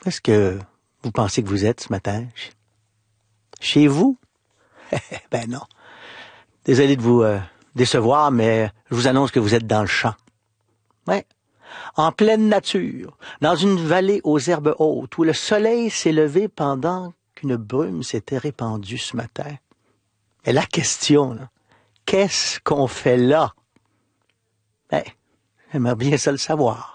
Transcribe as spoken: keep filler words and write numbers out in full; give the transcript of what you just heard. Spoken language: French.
Où est-ce que vous pensez que vous êtes ce matin? Chez vous? Ben non. Désolé de vous euh, décevoir, mais je vous annonce que vous êtes dans le champ. Ouais. En pleine nature, dans une vallée aux herbes hautes, où le soleil s'est levé pendant qu'une brume s'était répandue ce matin. Et la question, là, qu'est-ce qu'on fait là? Ben, j'aimerais bien ça le savoir.